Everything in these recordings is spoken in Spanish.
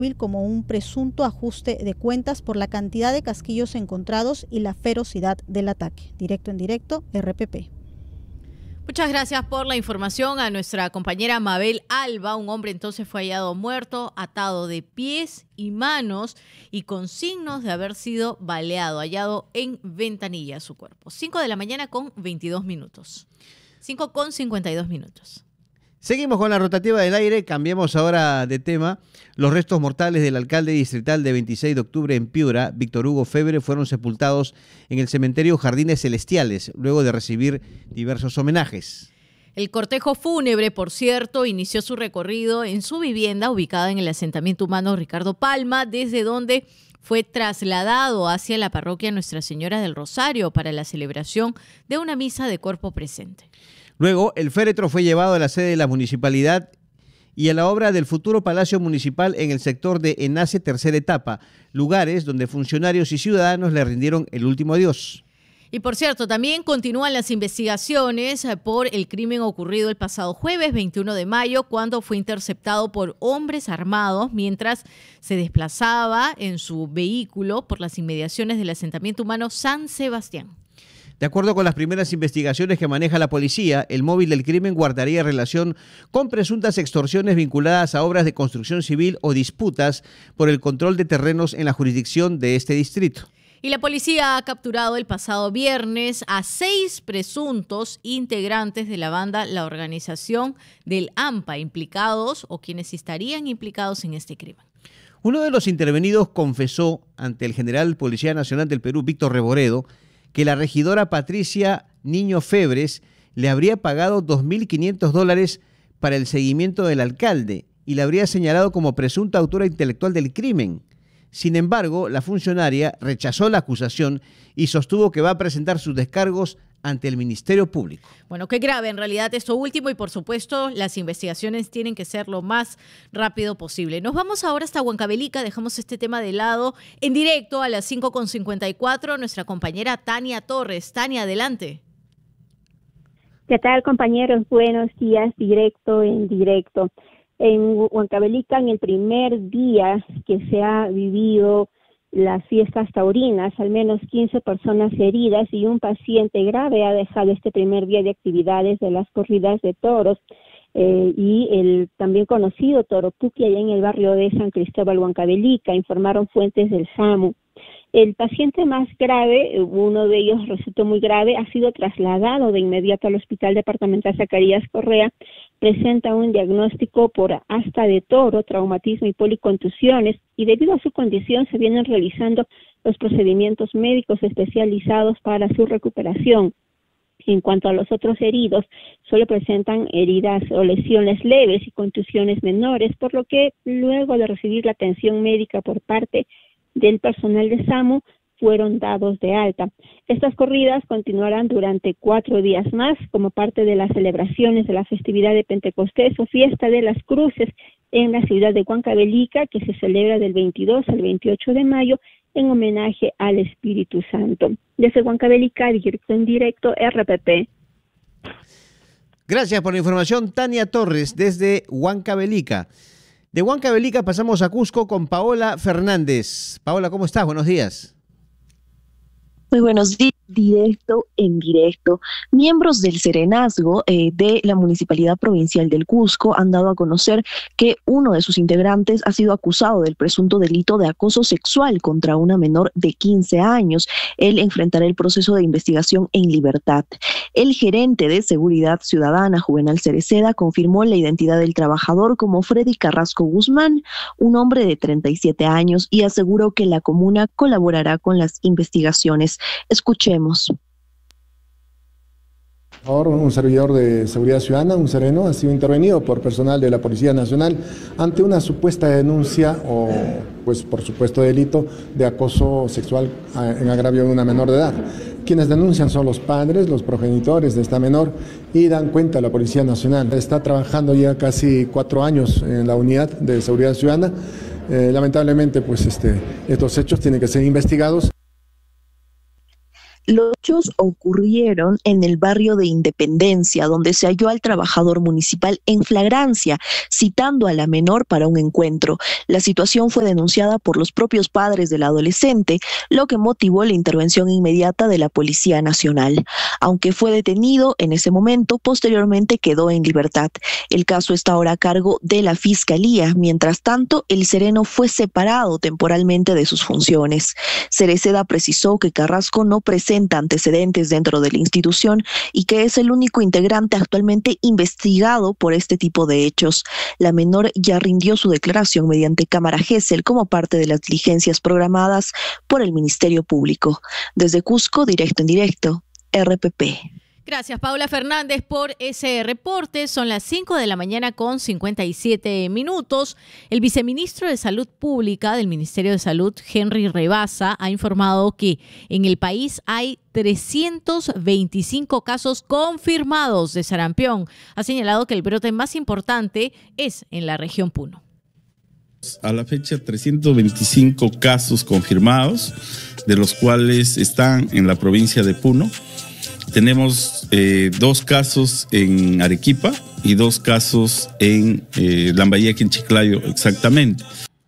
como un presunto ajuste de cuentas por la cantidad de casquillos encontrados y la ferocidad del ataque. Directo en directo, RPP. Muchas gracias por la información a nuestra compañera Mabel Alba. Un hombre entonces fue hallado muerto, atado de pies y manos y con signos de haber sido baleado, hallado en Ventanilla su cuerpo. 5 de la mañana con 22 minutos. 5 con 52 minutos. Seguimos con la rotativa del aire, cambiamos ahora de tema. Los restos mortales del alcalde distrital de 26 de octubre en Piura, Víctor Hugo Febre, fueron sepultados en el cementerio Jardines Celestiales, luego de recibir diversos homenajes. El cortejo fúnebre, por cierto, inició su recorrido en su vivienda ubicada en el asentamiento humano Ricardo Palma, desde donde fue trasladado hacia la parroquia Nuestra Señora del Rosario para la celebración de una misa de cuerpo presente. Luego, el féretro fue llevado a la sede de la municipalidad y a la obra del futuro Palacio Municipal en el sector de Enace tercera etapa, lugares donde funcionarios y ciudadanos le rindieron el último adiós. Y por cierto, también continúan las investigaciones por el crimen ocurrido el pasado jueves 21 de mayo, cuando fue interceptado por hombres armados mientras se desplazaba en su vehículo por las inmediaciones del asentamiento humano San Sebastián. De acuerdo con las primeras investigaciones que maneja la policía, el móvil del crimen guardaría relación con presuntas extorsiones vinculadas a obras de construcción civil o disputas por el control de terrenos en la jurisdicción de este distrito. Y la policía ha capturado el pasado viernes a 6 presuntos integrantes de la banda La Organización del AMPA, implicados o quienes estarían implicados en este crimen. Uno de los intervenidos confesó ante el general Policía Nacional del Perú, Víctor Reboredo, que la regidora Patricia Niño Febres le habría pagado $2.500 para el seguimiento del alcalde y la habría señalado como presunta autora intelectual del crimen. Sin embargo, la funcionaria rechazó la acusación y sostuvo que va a presentar sus descargos ante el Ministerio Público. Bueno, qué grave en realidad esto último y por supuesto las investigaciones tienen que ser lo más rápido posible. Nos vamos ahora hasta Huancavelica, dejamos este tema de lado. En directo a las 5:54, nuestra compañera Tania Torres. Tania, adelante. ¿Qué tal, compañeros? Buenos días, directo en directo. En Huancavelica, en el primer día que se ha vivido las fiestas taurinas, al menos 15 personas heridas y un paciente grave ha dejado este primer día de actividades de las corridas de toros y el también conocido Toro Puqui allá en el barrio de San Cristóbal, Huancavelica, informaron fuentes del SAMU. El paciente más grave, uno de ellos resultó muy grave, ha sido trasladado de inmediato al Hospital Departamental Zacarías Correa. Presenta un diagnóstico por asta de toro, traumatismo y policontusiones, y debido a su condición se vienen realizando los procedimientos médicos especializados para su recuperación. En cuanto a los otros heridos, solo presentan heridas o lesiones leves y contusiones menores, por lo que luego de recibir la atención médica por parte del personal de SAMU, fueron dados de alta. Estas corridas continuarán durante 4 días más como parte de las celebraciones de la festividad de Pentecostés o Fiesta de las Cruces en la ciudad de Huancavelica, que se celebra del 22 al 28 de mayo en homenaje al Espíritu Santo. Desde Huancavelica, directo en directo, RPP. Gracias por la información, Tania Torres, desde Huancavelica. De Huancavelica pasamos a Cusco con Paola Fernández. Paola, ¿cómo estás? Buenos días. Muy buenos días, directo en directo. Miembros del Serenazgo de la Municipalidad Provincial del Cusco han dado a conocer que uno de sus integrantes ha sido acusado del presunto delito de acoso sexual contra una menor de 15 años. Él enfrentará el proceso de investigación en libertad. El gerente de Seguridad Ciudadana, Juvenal Cereceda, confirmó la identidad del trabajador como Freddy Carrasco Guzmán, un hombre de 37 años, y aseguró que la comuna colaborará con las investigaciones. Escuchemos. Ahora un servidor de Seguridad Ciudadana, un sereno, ha sido intervenido por personal de la Policía Nacional ante una supuesta denuncia o, pues, por supuesto delito de acoso sexual en agravio de una menor de edad. Quienes denuncian son los padres, los progenitores de esta menor y dan cuenta a la Policía Nacional. Está trabajando ya casi 4 años en la unidad de Seguridad Ciudadana. Lamentablemente, pues estos hechos tienen que ser investigados. Los hechos ocurrieron en el barrio de Independencia, donde se halló al trabajador municipal en flagrancia, citando a la menor para un encuentro. La situación fue denunciada por los propios padres del adolescente, lo que motivó la intervención inmediata de la Policía Nacional. Aunque fue detenido en ese momento, posteriormente quedó en libertad. El caso está ahora a cargo de la Fiscalía. Mientras tanto, el sereno fue separado temporalmente de sus funciones. Cereceda precisó que Carrasco no presenta antecedentes dentro de la institución y que es el único integrante actualmente investigado por este tipo de hechos. La menor ya rindió su declaración mediante cámara Gesell como parte de las diligencias programadas por el Ministerio Público. Desde Cusco, directo en directo, RPP. Gracias, Paula Fernández, por ese reporte. Son las 5 de la mañana con 57 minutos. El viceministro de Salud Pública del Ministerio de Salud, Henry Rebasa, ha informado que en el país hay 325 casos confirmados de sarampión. Ha señalado que el brote más importante es en la región Puno. A la fecha, 325 casos confirmados, de los cuales están en la provincia de Puno. Tenemos 2 casos en Arequipa y 2 casos en Lambayeque, en Chiclayo, exactamente.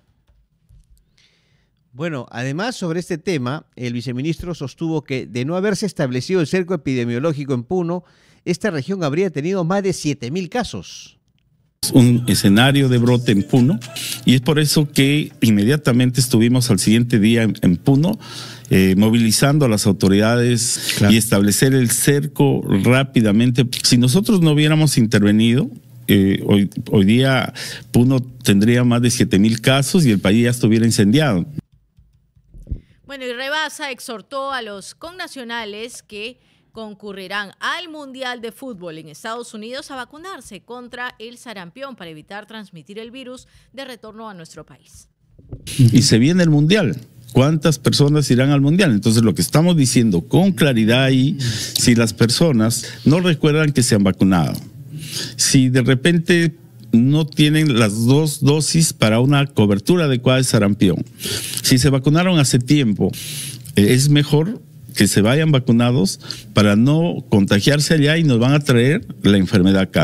Bueno, además sobre este tema, el viceministro sostuvo que de no haberse establecido el cerco epidemiológico en Puno, esta región habría tenido más de 7.000 casos. Un escenario de brote en Puno, y es por eso que inmediatamente estuvimos al siguiente día en Puno, movilizando a las autoridades, claro, y establecer el cerco rápidamente. Si nosotros no hubiéramos intervenido, hoy día Puno tendría más de 7.000 casos y el país ya estuviera incendiado. Bueno, y Rebasa exhortó a los connacionales que concurrirán al Mundial de Fútbol en Estados Unidos a vacunarse contra el sarampión para evitar transmitir el virus de retorno a nuestro país. Y se viene el Mundial. ¿Cuántas personas irán al Mundial? Entonces, lo que estamos diciendo con claridad ahí, si las personas no recuerdan que se han vacunado, si de repente no tienen las 2 dosis para una cobertura adecuada de sarampión, si se vacunaron hace tiempo, es mejor que se vayan vacunados para no contagiarse allá y nos van a traer la enfermedad acá.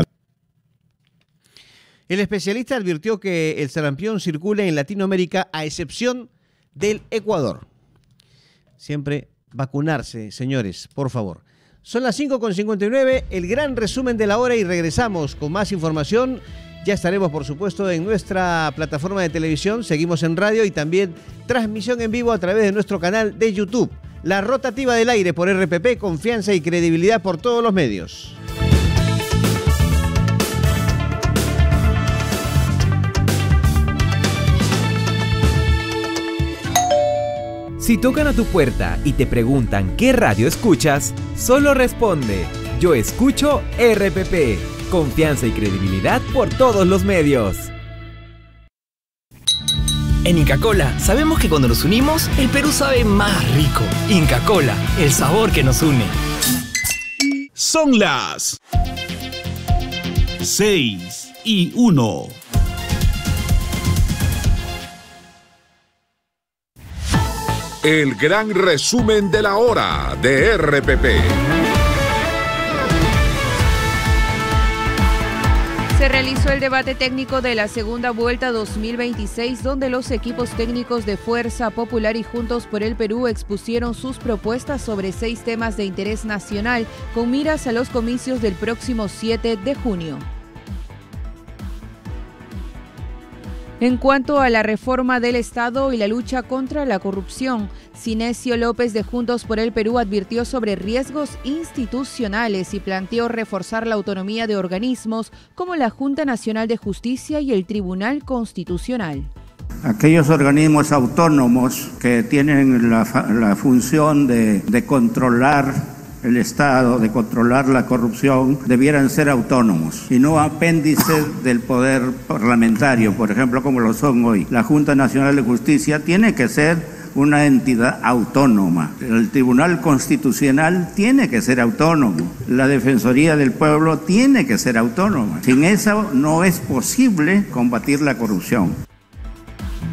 El especialista advirtió que el sarampión circula en Latinoamérica a excepción del Ecuador. Siempre vacunarse, señores, por favor. Son las 5:59, el gran resumen de la hora, y regresamos con más información. Ya estaremos, por supuesto, en nuestra plataforma de televisión, seguimos en radio y también transmisión en vivo a través de nuestro canal de YouTube. La rotativa del aire por RPP, confianza y credibilidad por todos los medios. Si tocan a tu puerta y te preguntan qué radio escuchas, solo responde: yo escucho RPP. Confianza y credibilidad por todos los medios. En Inca Kola sabemos que cuando nos unimos, el Perú sabe más rico. Inca Kola, el sabor que nos une. Son las 6:01. El gran resumen de la hora de RPP. Se realizó el debate técnico de la segunda vuelta 2026, donde los equipos técnicos de Fuerza Popular y Juntos por el Perú expusieron sus propuestas sobre 6 temas de interés nacional, con miras a los comicios del próximo 7 de junio. En cuanto a la reforma del Estado y la lucha contra la corrupción, Cinesio López de Juntos por el Perú advirtió sobre riesgos institucionales y planteó reforzar la autonomía de organismos como la Junta Nacional de Justicia y el Tribunal Constitucional. Aquellos organismos autónomos que tienen la función de controlar el Estado, de controlar la corrupción, debieran ser autónomos y no apéndices del poder parlamentario, por ejemplo, como lo son hoy. La Junta Nacional de Justicia tiene que ser una entidad autónoma. El Tribunal Constitucional tiene que ser autónomo. La Defensoría del Pueblo tiene que ser autónoma. Sin eso no es posible combatir la corrupción.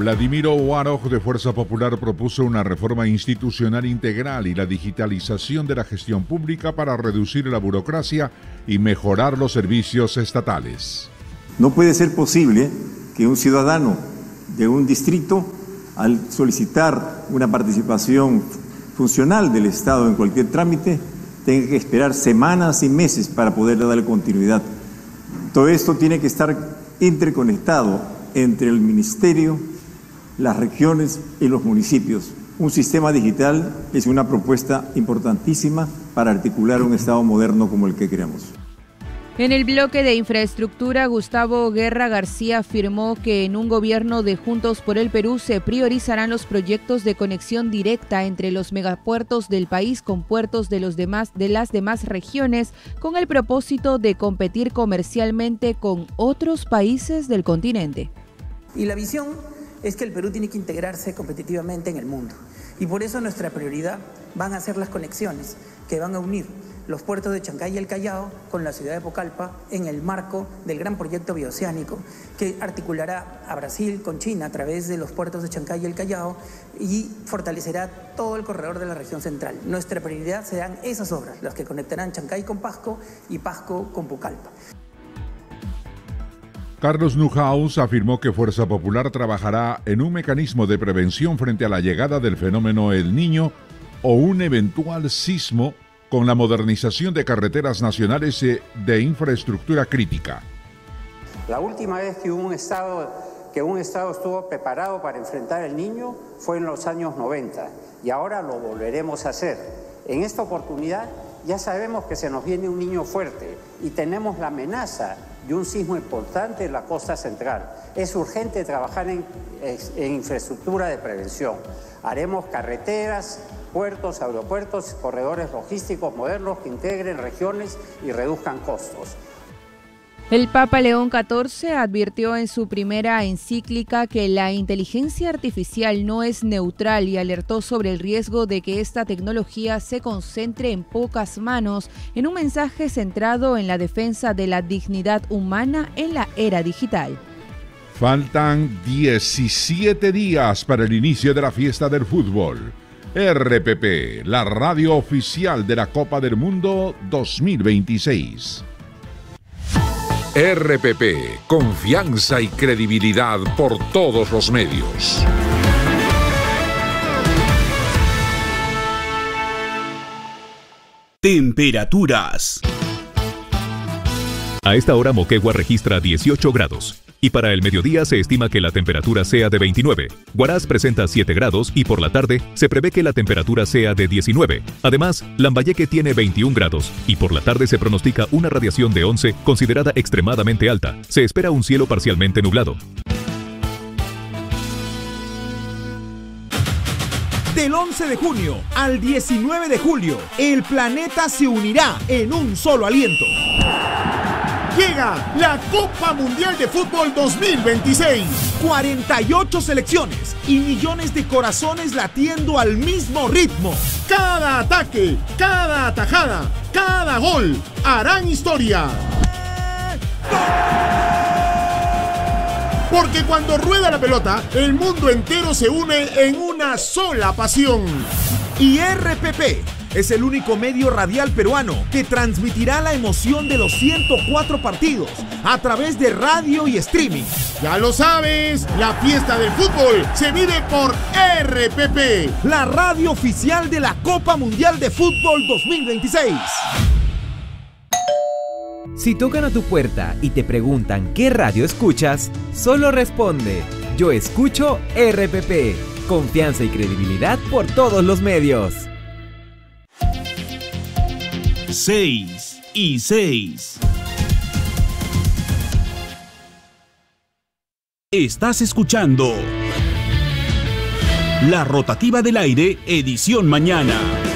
Vladimiro Waroj de Fuerza Popular propuso una reforma institucional integral y la digitalización de la gestión pública para reducir la burocracia y mejorar los servicios estatales. No puede ser posible que un ciudadano de un distrito, al solicitar una participación funcional del Estado en cualquier trámite, tenga que esperar semanas y meses para poder darle continuidad. Todo esto tiene que estar interconectado entre el Ministerio, las regiones y los municipios. Un sistema digital es una propuesta importantísima para articular un Estado moderno como el que queremos. En el bloque de infraestructura, Gustavo Guerra García afirmó que en un gobierno de Juntos por el Perú se priorizarán los proyectos de conexión directa entre los megapuertos del país con puertos de las demás regiones, con el propósito de competir comercialmente con otros países del continente. Y la visión es que el Perú tiene que integrarse competitivamente en el mundo. Y por eso nuestra prioridad van a ser las conexiones que van a unir los puertos de Chancay y el Callao con la ciudad de Pucallpa en el marco del gran proyecto bioceánico que articulará a Brasil con China a través de los puertos de Chancay y el Callao y fortalecerá todo el corredor de la región central. Nuestra prioridad serán esas obras, las que conectarán Chancay con Pasco y Pasco con Pucallpa. Carlos Nuhaus afirmó que Fuerza Popular trabajará en un mecanismo de prevención frente a la llegada del fenómeno El Niño o un eventual sismo con la modernización de carreteras nacionales de infraestructura crítica. La última vez que un Estado estuvo preparado para enfrentar El Niño fue en los años 90 y ahora lo volveremos a hacer. En esta oportunidad ya sabemos que se nos viene un Niño fuerte y tenemos la amenaza de un sismo importante en la costa central. Es urgente trabajar en infraestructura de prevención. Haremos carreteras, puertos, aeropuertos, corredores logísticos modernos que integren regiones y reduzcan costos. El Papa León XIV advirtió en su primera encíclica que la inteligencia artificial no es neutral y alertó sobre el riesgo de que esta tecnología se concentre en pocas manos, en un mensaje centrado en la defensa de la dignidad humana en la era digital. Faltan 17 días para el inicio de la fiesta del fútbol. RPP, la radio oficial de la Copa del Mundo 2026. RPP, confianza y credibilidad por todos los medios. Temperaturas. A esta hora Moquegua registra 18 grados. Y para el mediodía se estima que la temperatura sea de 29. Huaraz presenta 7 grados y por la tarde se prevé que la temperatura sea de 19. Además, Lambayeque tiene 21 grados y por la tarde se pronostica una radiación de 11 considerada extremadamente alta. Se espera un cielo parcialmente nublado. Del 11 de junio al 19 de julio, el planeta se unirá en un solo aliento. Llega la Copa Mundial de Fútbol 2026. 48 selecciones y millones de corazones latiendo al mismo ritmo. Cada ataque, cada atajada, cada gol harán historia. Porque cuando rueda la pelota, el mundo entero se une en una sola pasión. Y RPP es el único medio radial peruano que transmitirá la emoción de los 104 partidos a través de radio y streaming. Ya lo sabes, la fiesta del fútbol se vive por RPP, la radio oficial de la Copa Mundial de Fútbol 2026. Si tocan a tu puerta y te preguntan qué radio escuchas, solo responde: yo escucho RPP. Confianza y credibilidad por todos los medios. 6 y 6. Estás escuchando La Rotativa del Aire, edición mañana.